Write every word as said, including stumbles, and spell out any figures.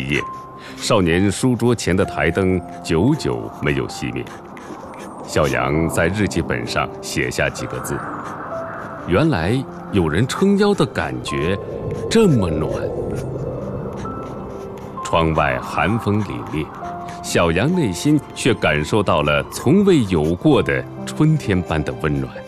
夜，少年书桌前的台灯久久没有熄灭。小杨在日记本上写下几个字：原来有人撑腰的感觉这么暖。窗外寒风凛冽，小杨内心却感受到了从未有过的春天般的温暖。